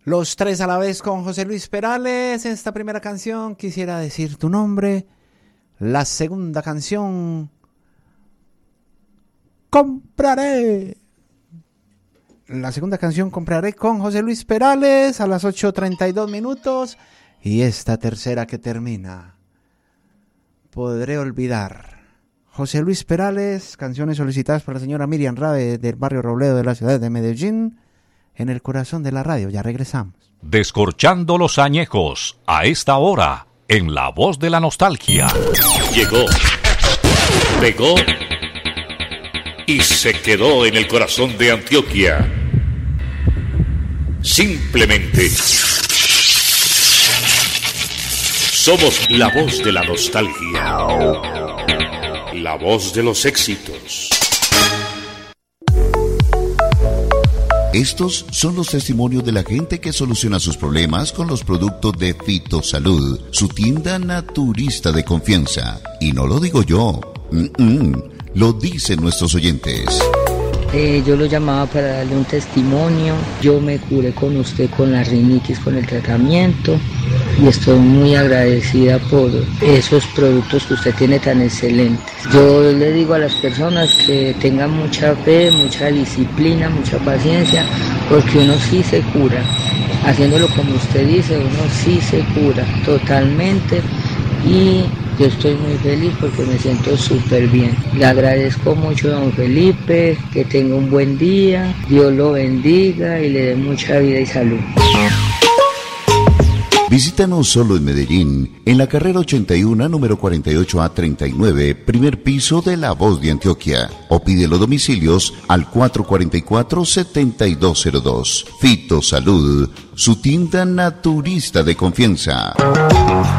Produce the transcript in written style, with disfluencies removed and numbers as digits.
Los tres a la vez con José Luis Perales. En esta primera canción quisiera decir tu nombre. La segunda canción, compraré. La segunda canción, compraré, con José Luis Perales a las 8:32 minutos. Y esta tercera que termina, podré olvidar. José Luis Perales, canciones solicitadas por la señora Miriam Rabe del barrio Robledo de la ciudad de Medellín. En el corazón de la radio, ya regresamos. Descorchando los añejos, a esta hora, en La Voz de la Nostalgia. Llegó, pegó y se quedó en el corazón de Antioquia. Simplemente somos la voz de la nostalgia, la voz de los éxitos. Estos son los testimonios de la gente que soluciona sus problemas con los productos de Fitosalud, su tienda naturista de confianza. Y no lo digo yo, lo dicen nuestros oyentes. Yo lo llamaba para darle un testimonio. Yo me curé con usted con la rinitis, con el tratamiento, y estoy muy agradecida por esos productos que usted tiene tan excelentes. Yo le digo a las personas que tengan mucha fe, mucha disciplina, mucha paciencia, porque uno sí se cura. Haciéndolo como usted dice, uno sí se cura totalmente, y yo estoy muy feliz porque me siento súper bien. Le agradezco mucho a don Felipe, que tenga un buen día, Dios lo bendiga y le dé mucha vida y salud. Visítanos solo en Medellín, en la carrera 81, número 48A39, primer piso de La Voz de Antioquia. O pide los domicilios al 444-7202. Fitosalud, su tienda naturista de confianza.